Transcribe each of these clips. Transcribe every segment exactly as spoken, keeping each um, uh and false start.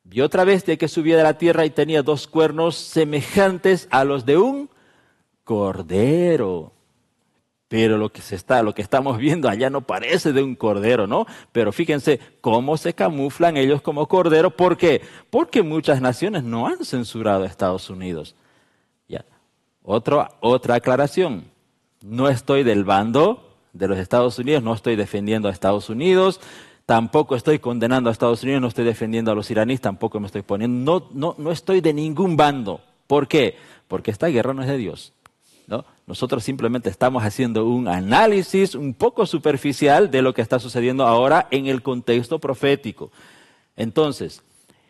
Vi otra bestia que subía de la tierra y tenía dos cuernos semejantes a los de un cordero. Pero lo que se está, lo que estamos viendo allá no parece de un cordero, ¿no? Pero fíjense cómo se camuflan ellos como cordero. ¿Por qué? Porque muchas naciones no han censurado a Estados Unidos. Ya. Otro, otra aclaración. No estoy del bando de los Estados Unidos, no estoy defendiendo a Estados Unidos, tampoco estoy condenando a Estados Unidos, no estoy defendiendo a los iraníes, tampoco me estoy poniendo, no, no, no estoy de ningún bando. ¿Por qué? Porque esta guerra no es de Dios, ¿no? Nosotros simplemente estamos haciendo un análisis un poco superficial de lo que está sucediendo ahora en el contexto profético. Entonces,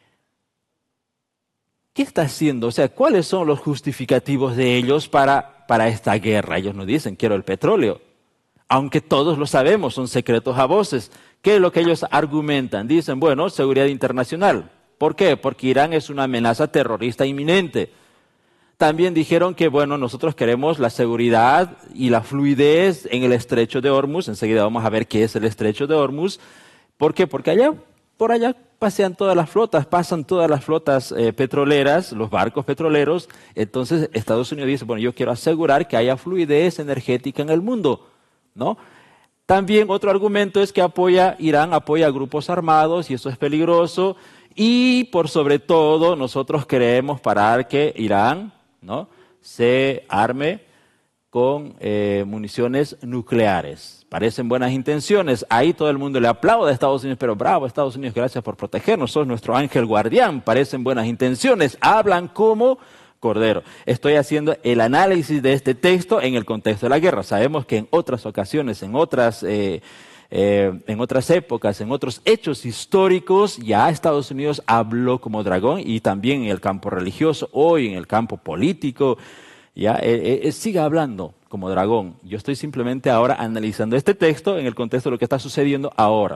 ¿qué está haciendo? O sea, ¿cuáles son los justificativos de ellos para, para esta guerra? Ellos nos dicen, quiero el petróleo. Aunque todos lo sabemos, son secretos a voces. ¿Qué es lo que ellos argumentan? Dicen, bueno, seguridad internacional. ¿Por qué? Porque Irán es una amenaza terrorista inminente. También dijeron que, bueno, nosotros queremos la seguridad y la fluidez en el estrecho de Hormuz. Enseguida vamos a ver qué es el estrecho de Hormuz. ¿Por qué? Porque allá, por allá pasean todas las flotas, pasan todas las flotas eh, petroleras, los barcos petroleros. Entonces Estados Unidos dice, bueno, yo quiero asegurar que haya fluidez energética en el mundo, ¿no? También otro argumento es que apoya, Irán apoya a grupos armados y eso es peligroso. Y por sobre todo nosotros queremos parar que Irán, ¿no?, se arme con eh, municiones nucleares. Parecen buenas intenciones. Ahí todo el mundo le aplaude a Estados Unidos, pero bravo, Estados Unidos, gracias por protegernos, sos nuestro ángel guardián. Parecen buenas intenciones. Hablan como cordero. Estoy haciendo el análisis de este texto en el contexto de la guerra. Sabemos que en otras ocasiones, en otras, eh, eh, en otras épocas, en otros hechos históricos, ya Estados Unidos habló como dragón y también en el campo religioso, hoy en el campo político, ya eh, eh, sigue hablando como dragón. Yo estoy simplemente ahora analizando este texto en el contexto de lo que está sucediendo ahora.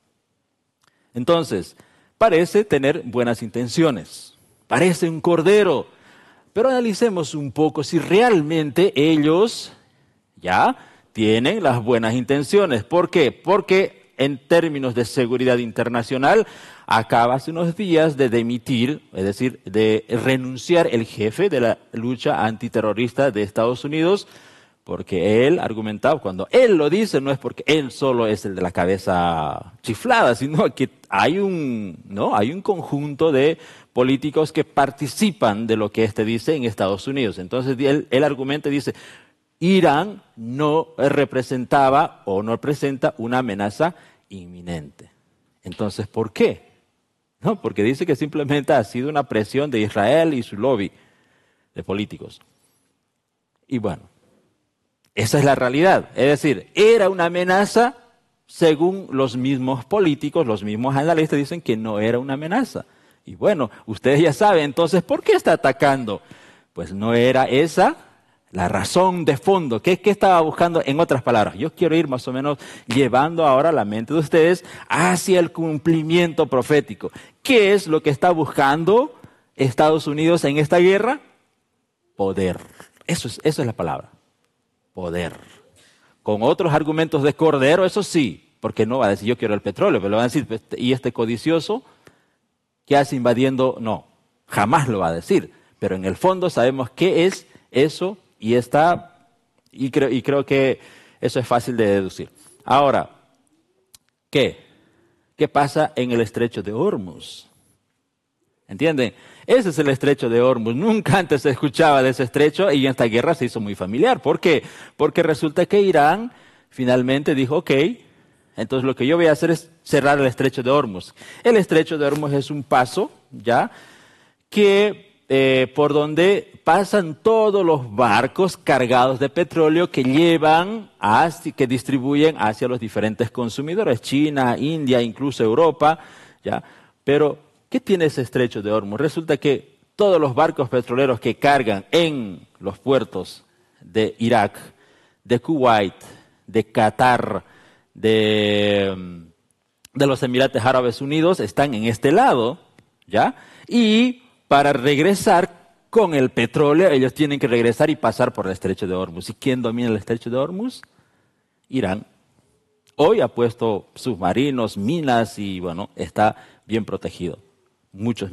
Entonces, parece tener buenas intenciones, parece un cordero. Pero analicemos un poco si realmente ellos ya tienen las buenas intenciones. ¿Por qué? Porque en términos de seguridad internacional, acaba hace unos días de dimitir, es decir, de renunciar el jefe de la lucha antiterrorista de Estados Unidos, porque él argumentaba, cuando él lo dice, no es porque él solo es el de la cabeza chiflada, sino que hay un, ¿no? hay un conjunto de políticos que participan de lo que éste dice en Estados Unidos. Entonces él, él argumenta y dice, Irán no representaba o no representa una amenaza inminente. Entonces, ¿por qué? No, porque dice que simplemente ha sido una presión de Israel y su lobby de políticos. Y bueno, esa es la realidad. Es decir, era una amenaza según los mismos políticos, los mismos analistas dicen que no era una amenaza. Y bueno, ustedes ya saben, entonces, ¿por qué está atacando? Pues no era esa la razón de fondo. ¿Qué, qué estaba buscando? En otras palabras, yo quiero ir más o menos llevando ahora la mente de ustedes hacia el cumplimiento profético. ¿Qué es lo que está buscando Estados Unidos en esta guerra? Poder. Eso es, eso es la palabra. Poder. Con otros argumentos de cordero, eso sí, porque no va a decir yo quiero el petróleo, pero le van a decir, ¿y este codicioso qué hace invadiendo? No, jamás lo va a decir, pero en el fondo sabemos qué es eso y está, y creo, y creo que eso es fácil de deducir. Ahora, ¿qué? ¿Qué pasa en el estrecho de Hormuz? ¿Entienden? Ese es el estrecho de Hormuz. Nunca antes se escuchaba de ese estrecho y en esta guerra se hizo muy familiar. ¿Por qué? Porque resulta que Irán finalmente dijo, ok, entonces lo que yo voy a hacer es cerrar el estrecho de Hormuz. El estrecho de Hormuz es un paso, ¿ya?, que eh, por donde pasan todos los barcos cargados de petróleo que llevan, hacia, que distribuyen hacia los diferentes consumidores, China, India, incluso Europa, ¿ya? Pero ¿qué tiene ese estrecho de Hormuz? Resulta que todos los barcos petroleros que cargan en los puertos de Irak, de Kuwait, de Qatar, de, de los Emiratos Árabes Unidos están en este lado, ¿ya? Y para regresar con el petróleo, ellos tienen que regresar y pasar por el estrecho de Hormuz. ¿Y quién domina el estrecho de Hormuz? Irán. Hoy ha puesto submarinos, minas y, bueno, está bien protegido. Muchos